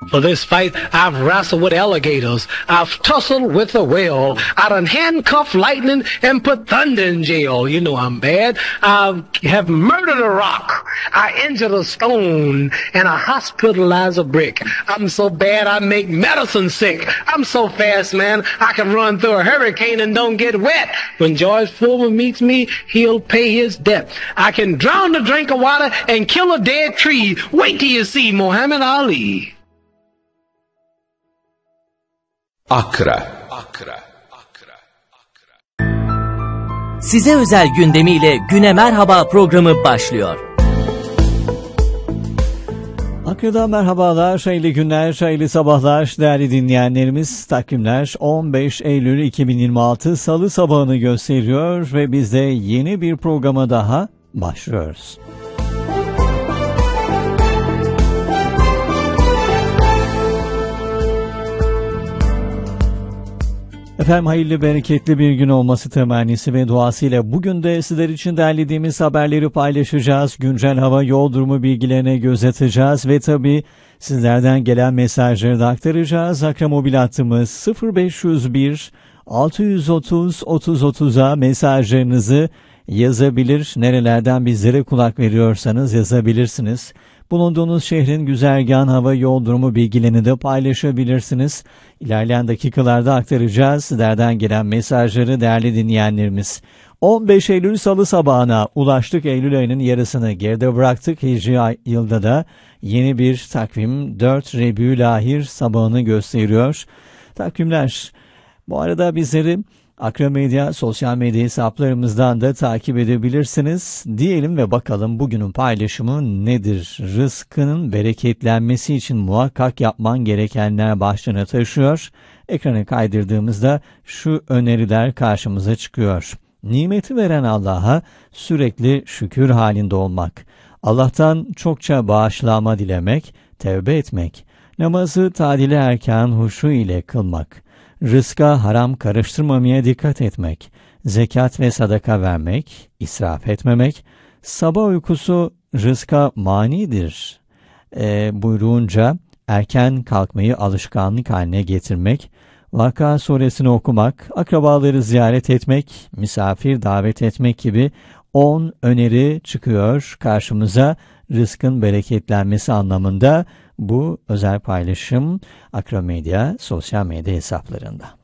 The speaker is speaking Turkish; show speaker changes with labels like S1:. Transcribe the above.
S1: For this fight, I've wrestled with alligators. I've tussled with a whale. I done handcuffed lightning and put thunder in jail. You know I'm bad. I have murdered a rock. I injured a stone. And I hospitalized a brick. I'm so bad I make medicine sick. I'm so fast, man, I can run through a hurricane and don't get wet. When George Foreman meets me, he'll pay his debt. I can drown a drink of water and kill a dead tree. Wait till you see Muhammad Ali.
S2: Akra.
S3: Size özel gündemiyle Güne Merhaba programı başlıyor.
S4: Akra'dan merhabalar, hayırlı günler, hayırlı sabahlar değerli dinleyenlerimiz. Takvimler 15 Eylül 2026 Salı sabahını gösteriyor ve biz de yeni bir programa daha başlıyoruz. Efendim hayırlı bereketli bir gün olması temennisi ve duasıyla bugün de sizler için derlediğimiz haberleri paylaşacağız. Güncel hava yol durumu bilgilerine göz atacağız ve tabii sizlerden gelen mesajları da aktaracağız. Akra mobil hattımız 0501 630 3030'a mesajlarınızı yazabilir. Nerelerden bizlere kulak veriyorsanız yazabilirsiniz. Bulunduğunuz şehrin güzergahı hava yol durumu bilgilerini de paylaşabilirsiniz. İlerleyen dakikalarda aktaracağız sizlerden gelen mesajları değerli dinleyenlerimiz. 15 Eylül Salı sabahına ulaştık. Eylül ayının yarısını geride bıraktık. Hicri yılda da yeni bir takvim 4 Rebiülahir sabahını gösteriyor. Takvimler bu arada bizleri Akra Medya sosyal medya hesaplarımızdan da takip edebilirsiniz. Diyelim ve bakalım bugünün paylaşımı nedir? Rızkının bereketlenmesi için muhakkak yapman gerekenler başlığını taşıyor. Ekrana kaydırdığımızda şu öneriler karşımıza çıkıyor. Nimeti veren Allah'a sürekli şükür halinde olmak. Allah'tan çokça bağışlanma dilemek, tevbe etmek. Namazı tadili erken huşu ile kılmak. Rızka haram karıştırmamaya dikkat etmek, zekat ve sadaka vermek, israf etmemek, sabah uykusu rızka manidir buyruğunca erken kalkmayı alışkanlık haline getirmek, Vakıa suresini okumak, akrabaları ziyaret etmek, misafir davet etmek gibi 10 öneri çıkıyor karşımıza rızkın bereketlenmesi anlamında. Bu özel paylaşım Akra Medya sosyal medya hesaplarında.